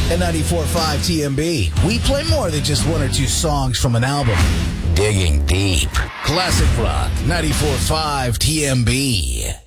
At 94.5 TMB, we play more than just one or two songs from an album. Digging deep. Classic Rock, 94.5 TMB.